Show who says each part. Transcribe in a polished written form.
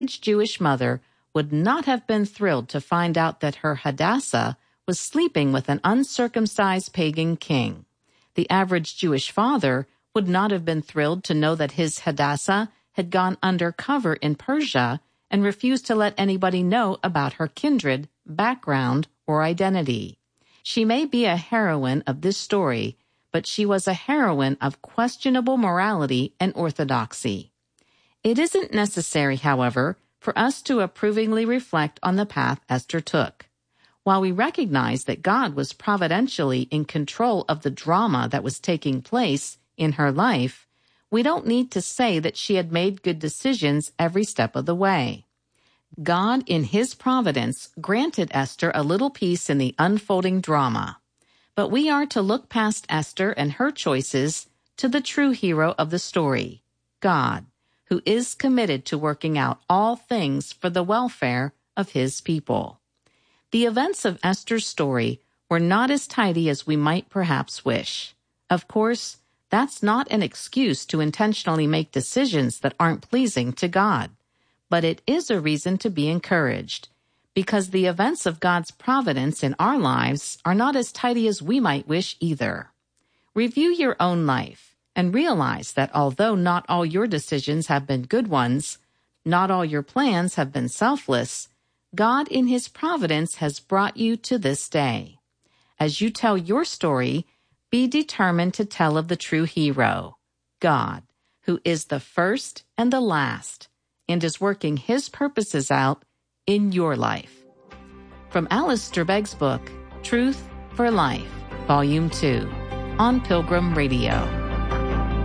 Speaker 1: Jewish mother would not have been thrilled to find out that her Hadassah was sleeping with an uncircumcised pagan king. The average Jewish father would not have been thrilled to know that his Hadassah had gone undercover in Persia and refused to let anybody know about her kindred, background, or identity. She may be a heroine of this story, but she was a heroine of questionable morality and orthodoxy. It isn't necessary, however, for us to approvingly reflect on the path Esther took. While we recognize that God was providentially in control of the drama that was taking place in her life, we don't need to say that she had made good decisions every step of the way. God, in His providence, granted Esther a little peace in the unfolding drama. But we are to look past Esther and her choices to the true hero of the story, God, who is committed to working out all things for the welfare of His people. The events of Esther's story were not as tidy as we might perhaps wish. Of course, that's not an excuse to intentionally make decisions that aren't pleasing to God. But it is a reason to be encouraged, because the events of God's providence in our lives are not as tidy as we might wish either. Review your own life and realize that although not all your decisions have been good ones, not all your plans have been selfless, God in His providence has brought you to this day. As you tell your story, be determined to tell of the true hero, God, who is the first and the last, and is working His purposes out in your life. From Alistair Begg's book, Truth for Life, Volume 2, on Pilgrim Radio.